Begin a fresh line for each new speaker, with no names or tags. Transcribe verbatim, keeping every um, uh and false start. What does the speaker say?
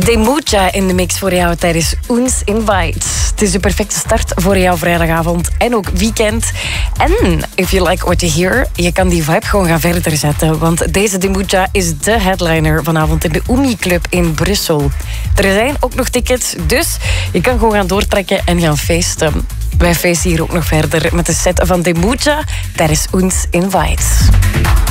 Demucha in de mix voor jou tijdens Uns Invite. Het is de perfecte start voor jouw vrijdagavond en ook weekend. En if you like what you hear, je kan die vibe gewoon gaan verder zetten. Want deze Demucha is de headliner vanavond in de Oemi Club in Brussel. Er zijn ook nog tickets, dus je kan gewoon gaan doortrekken en gaan feesten. Wij feesten hier ook nog verder met de set van Demucha tijdens Uns Invite.